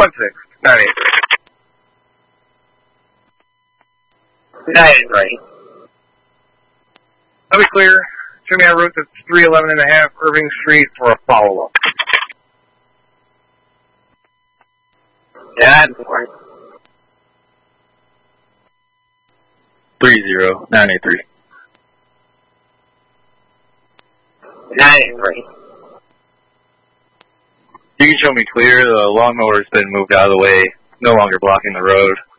983. 983. I'll be clear. Show me on route to 311.5 Irving Street for a follow-up. Yeah, that's fine. 30983. 983. You can show me clear. The lawnmower's been moved out of the way, no longer blocking the road.